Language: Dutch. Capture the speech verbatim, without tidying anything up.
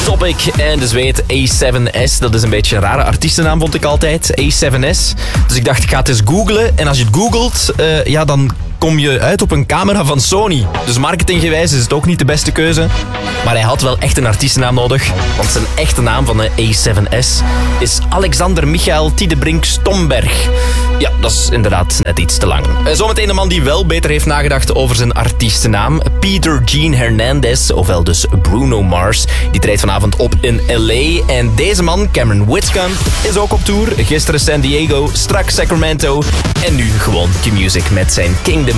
Topic en de Zweed A zeven S. Dat is een beetje een rare artiestennaam, vond ik altijd. A zeven S. Dus ik dacht, ik ga het eens googlen. En als je het googelt, uh, ja, dan kom je uit op een camera van Sony. Dus marketinggewijs is het ook niet de beste keuze. Maar hij had wel echt een artiestennaam nodig. Want zijn echte naam van de A zeven S is Alexander Michael Tiedebrink Stomberg. Ja, dat is inderdaad net iets te lang. Zometeen een man die wel beter heeft nagedacht over zijn artiestennaam. Peter Gene Hernandez, ofwel dus Bruno Mars. Die treedt vanavond op in L A. En deze man, Cameron Whitcomb, is ook op tour. Gisteren San Diego, straks Sacramento. En nu gewoon Q-Music met zijn Kingdom